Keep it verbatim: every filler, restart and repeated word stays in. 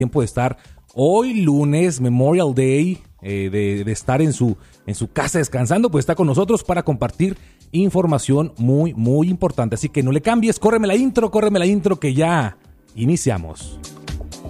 tiempo de estar hoy lunes, Memorial Day, eh, de, de estar en su, en su casa descansando, pues está con nosotros para compartir información muy, muy importante. Así que no le cambies, córreme la intro, córreme la intro que ya iniciamos.